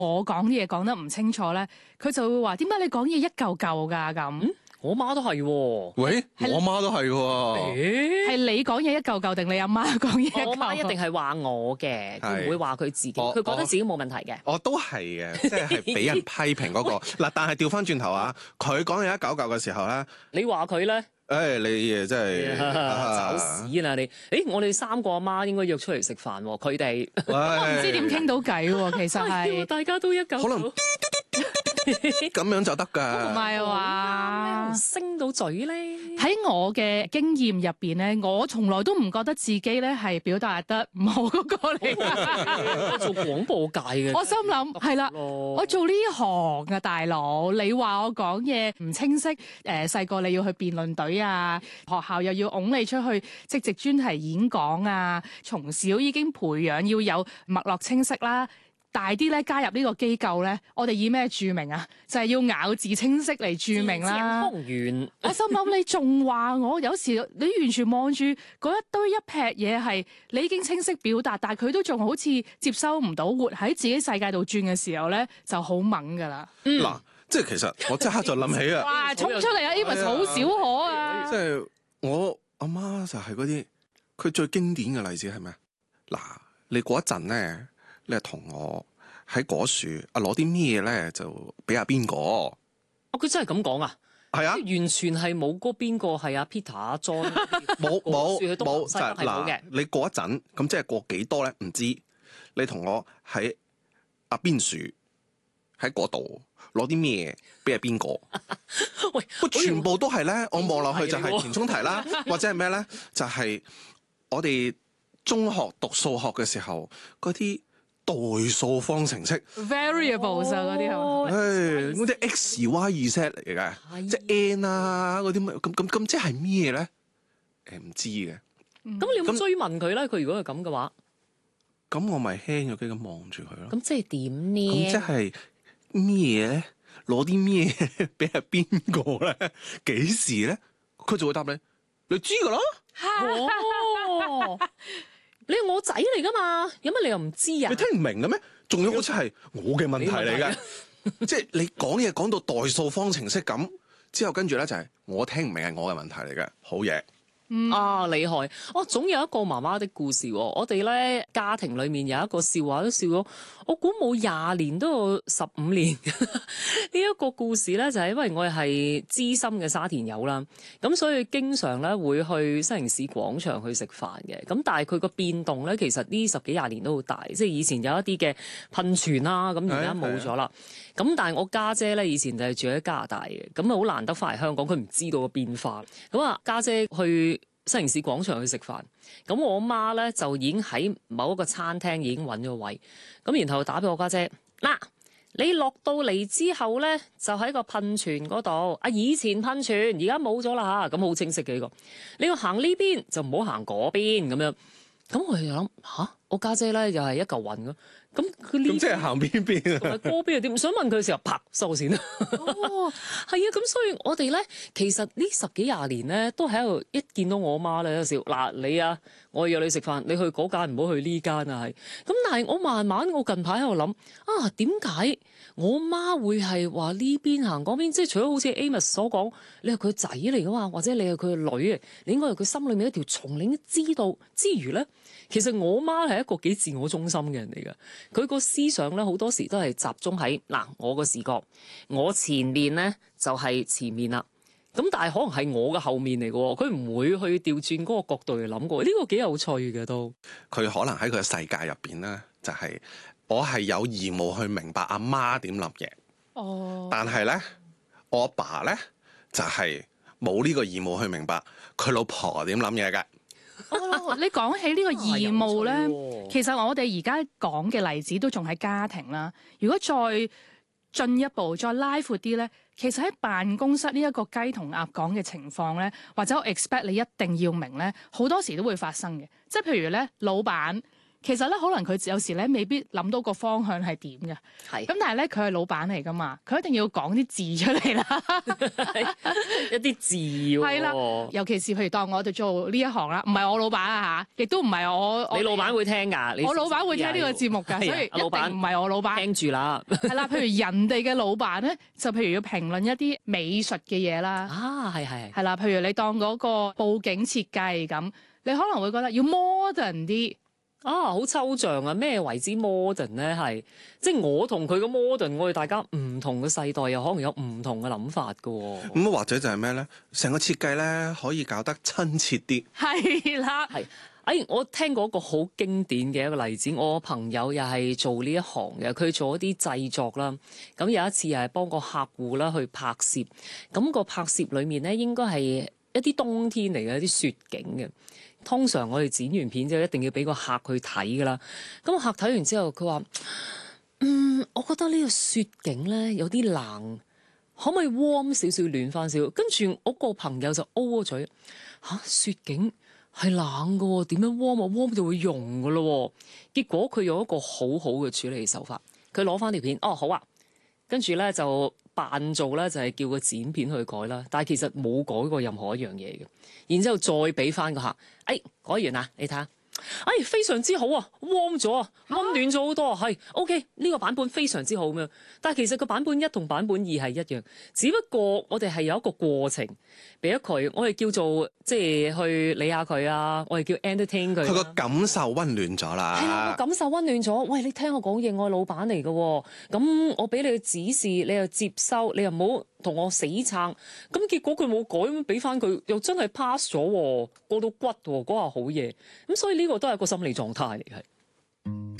我講啲嘢講得唔清楚咧，佢就會話點解你講嘢一嚿嚿㗎咁？ 我媽都係喎。 喂，我媽都係喎。 係你講嘢一嚿嚿定你阿媽講嘢一嚿嚿？ 我媽一定係話我嘅，佢唔會話佢自己，佢覺得自己冇問題嘅。 我都係嘅，即係俾人批評嗰個嗱。但係調翻轉頭啊，佢講嘢一嚿嚿嘅時候咧， 你話佢咧？ 你真係找屎啦你！我哋3個阿媽應該約出嚟食飯喎，佢哋我唔知點傾到偈喎，其實係大家都一嚿， 可能咁樣就得㗎。 唔係話升到嘴咧。 喺我嘅經驗入邊咧，我從來都唔覺得自己咧係表達得唔好嗰個嚟㗎。 做廣播界嘅， 我心諗係啦，我做呢行嘅大佬，你話我講嘢唔清晰，細個你要去辯論隊啊，學校又要拱你出去即席專題演講啊，從小已經培養要有脈絡清晰啦。大啲咧加入呢個機構咧，我哋以咩著名啊？就係要咬字清晰嚟著名啦。 方圓， 我心諗你仲話我有時你完全望住嗰一堆一劈嘢係你已經清晰表達，但係佢都仲好似接收唔到，活喺自己世界度轉嘅時候咧就好猛㗎啦。 嗱，即係其實我即刻就諗起啊！ 哇，衝出嚟啊 Amos 好少可啊！ 即係我阿媽就係嗰啲，佢最經典嘅例子係咩？嗱，你嗰一陣咧。你係同我喺果樹攞啲咩咧，就俾阿邊個？ 佢真係咁講啊？ 係啊， 完全係冇嗰邊個係阿 Peter 阿 John， 冇就係冇嘅。 你過一陣咁即係過幾多咧？唔知。你同我喺阿邊樹喺嗰度攞啲咩俾阿邊個？ 喂， 全部都係咧，我望落去就係填充題啦，或者係咩咧？就係我哋中學讀數學嘅時候嗰啲。代數方程式 variables 啊嗰啲係嘛？ 嗰啲 x y z 嚟嘅，即係 n 啊嗰啲乜咁即係咩咧？唔知嘅。 咁你有冇追問佢咧？佢如果係咁嘅話， 咁我咪輕咗幾咁望住佢咯。 咁即係點呢？ 咁即係咩咧？攞啲咩俾係邊個咧？幾時咧？佢就會答你，你知噶啦。 哦你係我仔嚟噶嘛？有乜理由唔知啊？ 你聽唔明嘅咩？仲有好似係我嘅問題嚟嘅，即係你講嘢講到代數方程式咁，之後跟住咧就係我聽唔明係我嘅問題嚟嘅，好嘢。 厲害！總有一個媽媽的故事喎。我哋咧家庭裏面有一個笑話都笑咗，我估冇20年都有15年。呢一個故事咧就係因為我係資深嘅沙田友啦，咁所以經常咧會去新城市廣場去食飯嘅。咁但係佢個變動咧，其實呢10幾20年都好大，即係以前有一啲嘅噴泉啦，咁而家冇咗啦。咁但係我家姐咧以前就係住喺加拿大嘅，咁啊好難得翻嚟香港，佢唔知道個變化。咁啊家姐去新城市廣場去食飯，咁我媽咧就已經喺某一個餐廳已經揾咗位，咁然後打俾我家姐，嗱，你落到嚟之後咧就喺個噴泉嗰度，以前噴泉而家冇咗啦嚇，咁好清晰嘅呢個，你要行呢邊就唔好行嗰邊咁樣，咁我又諗我家姐咧又係一嚿雲咯。咁佢呢？咁即係行邊邊啊？ 同埋嗰邊又點？想問佢嘅時候，啪收線啦。哦，係啊，咁所以我哋咧，其實呢10幾20年咧，都喺度一見到我媽咧，笑嗱你啊，我約你食飯，你去嗰間唔好去呢間啊，係。咁但係我慢慢，我近排喺度諗點解我媽會係話呢邊行嗰邊？即係除咗好似 Amos 所講，你係佢仔嚟噶嘛，或者你係佢嘅女，你應該係佢心裏面一條蟲，你應該知道之餘咧。其實我媽係一個幾自我中心嘅人嚟嘅，佢個思想咧好多時都係集中喺我個視角，我前面咧就係前面啦。咁但係可能係我嘅後面嚟嘅，佢唔會去調轉嗰個角度嚟諗過，呢個幾有趣嘅都。 佢可能喺佢嘅世界入邊咧，就係我係有義務去明白阿媽點諗嘢。哦。但係咧，我阿爸咧就係冇呢個義務去明白佢老婆點諗嘢嘅。 你講起呢個義務咧，其實我哋而家講嘅例子都仲喺家庭啦。如果再進一步再拉闊啲咧，其實喺辦公室呢一個雞同鴨講嘅情況咧，或者我 expect 你一定要明咧，好多時都會發生嘅。即係譬如咧，老闆其實咧可能佢有時咧未必諗到個方向係點嘅。 係咁但係咧佢係老闆嚟噶嘛，佢一定要講啲字出嚟啦。 一啲字喎。 係啦，尤其是譬如當我哋做呢一行啦，唔係我老闆啊嚇，亦都唔係我。 你老闆會聽㗎？ 我老闆會聽呢個節目㗎，所以一定唔係我老闆。 聽住啦。係啦，譬如人哋嘅老闆咧，就譬如要評論一啲美術嘅嘢啦。 啊，係。 係啦，譬如你當嗰個佈景設計咁，你可能會覺得要 modern 啲。 啊，好抽象啊！咩為之 modern 咧？係即係我同佢嘅 modern，我哋大家唔同嘅世代，又可能有唔同嘅諗法㗎喎。 咁或者就係咩咧？成個設計咧可以搞得親切啲。 係啦， 係。我聽過一個好經典嘅一個例子，我朋友又係做呢一行嘅，佢做一啲製作啦。咁有一次又係幫個客戶啦去拍攝，咁個拍攝裡面咧應該係一啲冬天嚟嘅一啲雪景嘅。通常我哋剪完片之後一定要俾個客去睇噶啦。咁個客睇完之後，佢話：我覺得呢個雪景咧有啲冷，可唔可以 warm 少少暖翻少？跟住我個朋友就 O 咗嘴嚇，雪景係冷嘅喎，點樣 warm 啊 warm 就會溶嘅咯。結果佢用一個好好嘅處理手法，佢攞翻條片，好啊，跟住咧就扮做咧就係叫個剪片去改啦，但係其實冇改過任何一樣嘢嘅。然之後再俾翻個客，改完啦，你睇下，非常之好啊 ，warm 咗啊，溫暖咗好多啊，係 OK 呢個版本非常之好咁樣。但係其實個版本1同版本2係一樣，只不過我哋係有一個過程俾咗佢，我哋叫做即係去理下佢啊，我哋叫 entertain 佢。 佢個感受溫暖咗啦。 係啦，個感受溫暖咗。喂，你聽我講嘢，我係老闆嚟嘅喎，咁我俾你嘅指示，你又接收，你又唔好同我死撐。咁結果佢冇改，咁俾翻佢，又真係 pass 咗，過到骨喎，嗰下好嘢。咁所以呢個都係一個心理狀態嚟嘅。